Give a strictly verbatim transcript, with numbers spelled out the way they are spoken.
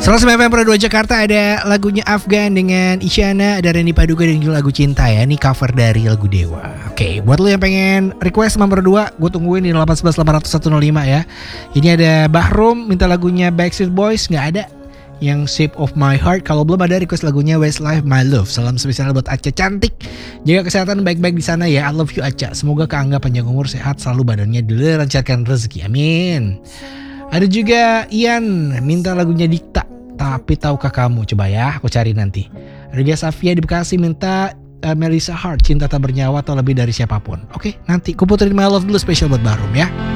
seratus sembilan puluh dua Jakarta ada lagunya Afgan dengan Isyana, ada Randy Paduka dan juga lagu Cinta ya. Ini cover dari lagu Dewa. Oke, buat lo yang pengen request nomor dua, gue tungguin di delapan satu satu delapan nol nol satu nol lima ya. Ini ada Bahrum minta lagunya Backstreet Boys, nggak ada. Yang Shape of My Heart. Kalau belum ada request lagunya Westlife My Love. Salam spesial buat Aca cantik. Jaga kesehatan baik-baik di sana ya. I love you Aca. Semoga Kak Angga panjang umur, sehat selalu, badannya dilancarkan rezeki. Amin. Ada juga Ian minta lagunya Dikta. Tapi tahukah kamu? Coba ya, aku cari nanti. Regia Safia di Bekasi minta uh, Melissa Hart, Cinta Tak Bernyawa atau Lebih Dari Siapapun. Oke, nanti ku puterin My Love dulu spesial buat Bahrum ya.